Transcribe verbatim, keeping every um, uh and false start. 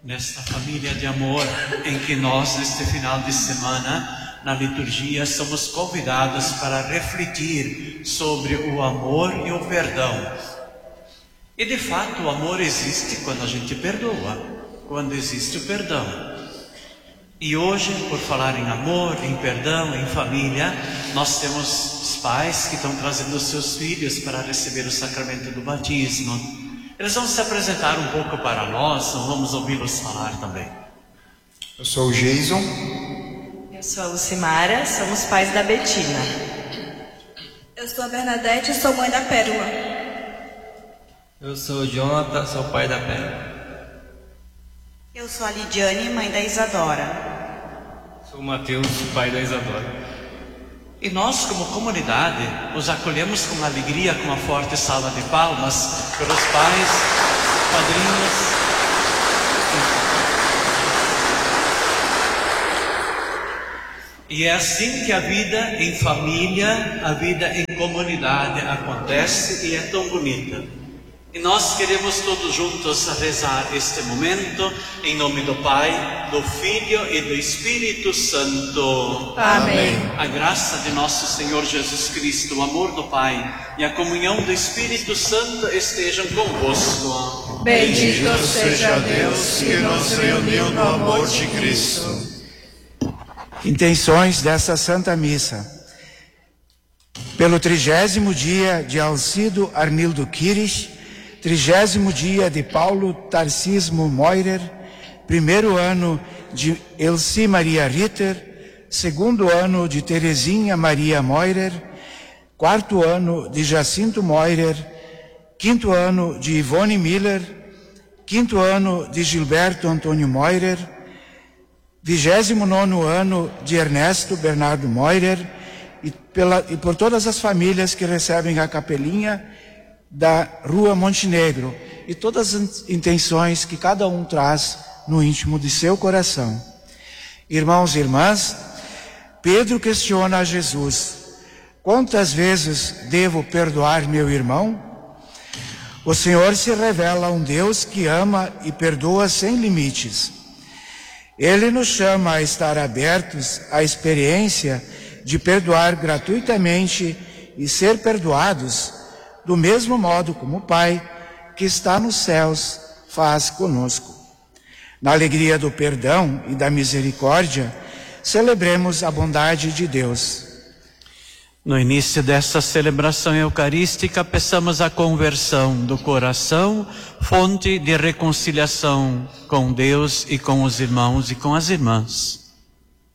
Nesta família de amor em que nós, neste final de semana, na liturgia, somos convidados para refletir sobre o amor e o perdão. E de fato o amor existe quando a gente perdoa, quando existe o perdão. E hoje, por falar em amor, em perdão, em família, nós temos os pais que estão trazendo os seus filhos para receber o sacramento do batismo. Eles vão se apresentar um pouco para nós, então vamos ouvi-los falar também. Eu sou o Jason. Eu sou a Lucimara, somos pais da Betina. Eu sou a Bernadette, sou mãe da Pérola. Eu sou o Jonathan, sou pai da Pérola. Eu sou a Lidiane, mãe da Isadora. Sou o Mateus, pai da Isadora. E nós, como comunidade, os acolhemos com alegria, com uma forte salva de palmas pelos pais, padrinhos. E é assim que a vida em família, a vida em comunidade acontece e é tão bonita. E nós queremos todos juntos rezar este momento em nome do Pai, do Filho e do Espírito Santo. Amém. A graça de nosso Senhor Jesus Cristo, o amor do Pai e a comunhão do Espírito Santo estejam convosco. Bendito seja Deus que nos reuniu no amor de Cristo. Intenções dessa Santa Missa. Pelo trigésimo dia de Alcido Arnildo Quires, trigésimo dia de Paulo Tarcismo Moirer, primeiro ano de Elci Maria Ritter, segundo ano de Terezinha Maria Moirer, quarto ano de Jacinto Moirer, quinto ano de Ivone Miller, quinto ano de Gilberto Antônio Moirer, vigésimo nono ano de Ernesto Bernardo Moirer, e, pela, e por todas as famílias que recebem a capelinha da Rua Montenegro e todas as intenções que cada um traz no íntimo de seu coração. Irmãos e irmãs, Pedro questiona a Jesus: quantas vezes devo perdoar meu irmão? O Senhor se revela um Deus que ama e perdoa sem limites. Ele nos chama a estar abertos à experiência de perdoar gratuitamente e ser perdoados, do mesmo modo como o Pai, que está nos céus, faz conosco. Na alegria do perdão e da misericórdia, celebremos a bondade de Deus. No início desta celebração eucarística, peçamos a conversão do coração, fonte de reconciliação com Deus e com os irmãos e com as irmãs.